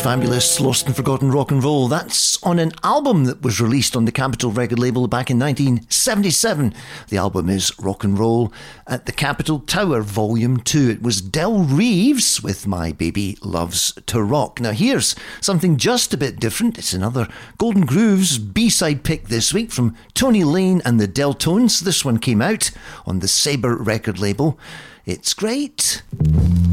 fabulous Lost and Forgotten Rock and Roll. That's on an album that was released on the Capitol record label back in 1977. The album is Rock and Roll at the Capitol Tower, Volume 2. It was Del Reeves with My Baby Loves to Rock. Now here's something just a bit different. It's another Golden Grooves B-side pick this week from Tony Lane and the Deltones. This one came out on the Sabre record label. It's great.